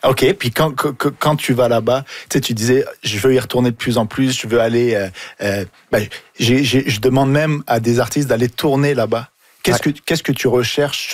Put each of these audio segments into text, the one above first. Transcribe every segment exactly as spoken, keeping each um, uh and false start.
Ok, puis quand, quand, quand tu vas là-bas, tu sais, tu disais, je veux y retourner de plus en plus, je veux aller... Euh, euh, ben, j'ai, j'ai, je demande même à des artistes d'aller tourner là-bas. Qu'est-ce, ouais. que, qu'est-ce que tu recherches?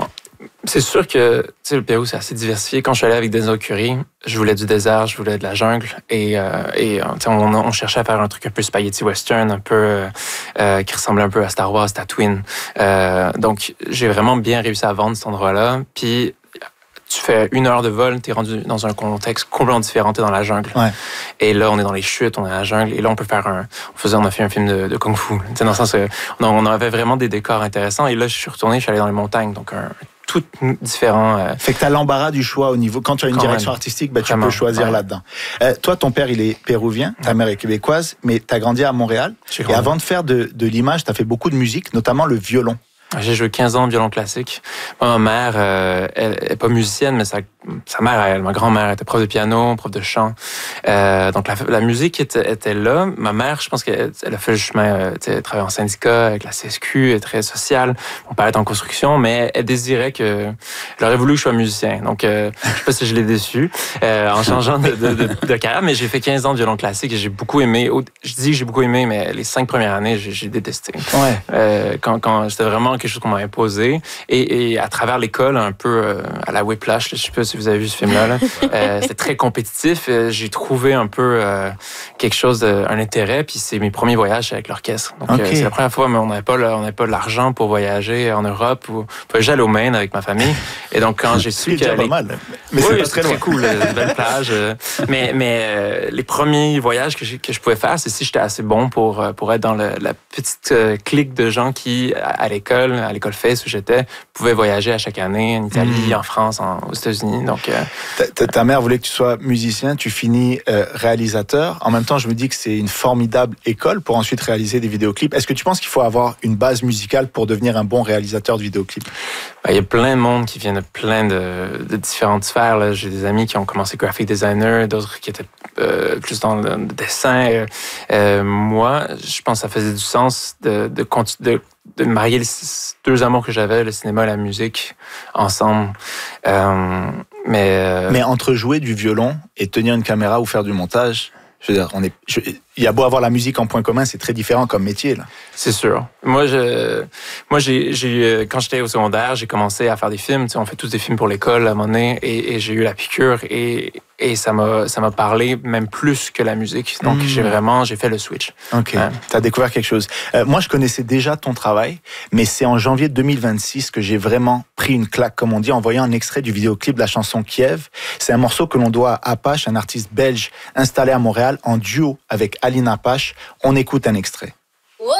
C'est sûr que tu sais, le Pérou, c'est assez diversifié. Quand je suis allé avec Denzel Curry, je voulais du désert, je voulais de la jungle. Et, euh, et on, on cherchait à faire un truc un peu spaghetti western, un peu euh, qui ressemblait un peu à Star Wars, Tatooine. Euh, donc, j'ai vraiment bien réussi à vendre cet endroit-là. Puis, tu fais une heure de vol, tu es rendu dans un contexte complètement différent, tu es dans la jungle. Ouais. Et là, on est dans les chutes, on est dans la jungle. Et là, on peut faire un... On, faisait, on a fait un film de, de Kung Fu. Tu sais, dans le sens que on avait vraiment des décors intéressants. Et là, je suis retourné, je suis allé dans les montagnes. Donc, un tout différent. Euh... Fait que tu as l'embarras du choix au niveau... Quand tu as une Quand direction même. artistique, ben, tu Vraiment, peux choisir ouais. là-dedans. Euh, toi, ton père, il est péruvien, ta mère est québécoise, mais tu as grandi à Montréal. Et avant de faire de, de l'image, tu as fait beaucoup de musique, notamment le violon. J'ai joué quinze ans de violon classique. Moi, ma mère, euh, elle n'est pas musicienne, mais sa, sa mère, elle, ma grand-mère, était prof de piano, prof de chant. Euh, donc, la, la musique était, était là. Ma mère, je pense qu'elle elle a fait le chemin, euh, elle travaille en syndicat avec la C S Q, elle est très sociale. Mon père est en construction, mais elle désirait que... Elle aurait voulu que je sois musicien. Donc, euh, je ne sais pas si je l'ai déçu euh, en changeant de, de, de, de carrière, mais j'ai fait quinze ans de violon classique et j'ai beaucoup aimé. Je dis que j'ai beaucoup aimé, mais les cinq premières années, j'ai, j'ai détesté. Ouais. Euh, quand, quand c'était vraiment quelque chose qu'on m'a imposé. Et, et à travers l'école, un peu euh, à la Whiplash, là, je ne sais pas si vous avez vu ce film-là, là, euh, c'était très compétitif. J'ai trouvé un peu euh, quelque chose, de, un intérêt. Puis c'est mes premiers voyages avec l'orchestre. Donc okay. euh, c'est la première fois, mais on n'avait pas, on n'avait pas l'argent pour voyager en Europe. Ou, j'allais au Maine avec ma famille. Et donc quand j'ai su que... C'est pas les... mal. Mais oui, c'est pas c'est très, très loin. cool, une belle plage. Euh, mais mais euh, les premiers voyages que, que je pouvais faire, c'est si j'étais assez bon pour, pour être dans le, la petite euh, clique de gens qui, à, à l'école, à l'école F E S où j'étais, pouvaient voyager à chaque année en Italie, mmh. en France, en, aux États-Unis. Donc, euh, ta, ta mère voulait que tu sois musicien, tu finis euh, réalisateur. En même temps, je me dis que c'est une formidable école pour ensuite réaliser des vidéoclips. Est-ce que tu penses qu'il faut avoir une base musicale pour devenir un bon réalisateur de vidéoclips? Ben, il y a plein de monde qui vient de plein de, de différentes sphères. Là. J'ai des amis qui ont commencé graphic designer, d'autres qui étaient euh, plus dans le dessin. Euh, moi, je pense que ça faisait du sens de, de, de, de marier les deux amours que j'avais, le cinéma et la musique, ensemble. Euh, mais, euh... mais entre jouer du violon et tenir une caméra ou faire du montage, je veux dire, on est, je, il y a beau avoir la musique en point commun, c'est très différent comme métier, là. C'est sûr. Moi, je, moi, j'ai, j'ai, quand j'étais au secondaire, j'ai commencé à faire des films. Tu sais, on fait tous des films pour l'école à un moment donné, et, et j'ai eu la piqûre, et, et ça m'a, ça m'a parlé même plus que la musique. Donc, mmh. j'ai vraiment, j'ai fait le switch. Ok. Ouais. T'as découvert quelque chose. Euh, moi, je connaissais déjà ton travail, mais c'est en janvier deux mille vingt-six que j'ai vraiment pris une claque, comme on dit, en voyant un extrait du vidéoclip de la chanson Kiev. C'est un morceau que l'on doit à Apache, un artiste belge installé à Montréal, en duo avec Aline Apache. On écoute un extrait.